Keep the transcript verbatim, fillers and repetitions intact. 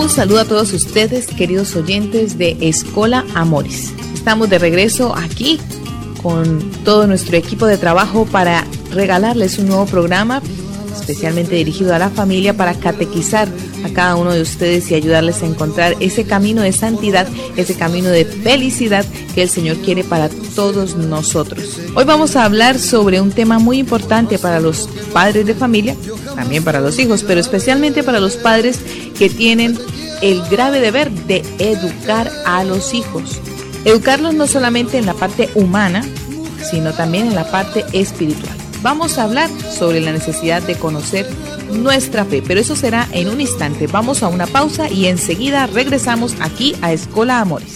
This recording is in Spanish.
Un saludo a todos ustedes, queridos oyentes de Escola Amores. Estamos de regreso aquí con todo nuestro equipo de trabajo para regalarles un nuevo programa especialmente dirigido a la familia para catequizar a cada uno de ustedes y ayudarles a encontrar ese camino de santidad, ese camino de felicidad que el Señor quiere para todos nosotros. Hoy vamos a hablar sobre un tema muy importante para los padres de familia, también para los hijos, pero especialmente para los padres que tienen el grave deber de educar a los hijos. Educarlos no solamente en la parte humana, sino también en la parte espiritual. Vamos a hablar sobre la necesidad de conocer nuestra fe, pero eso será en un instante. Vamos a una pausa y enseguida regresamos aquí a Escola Amores.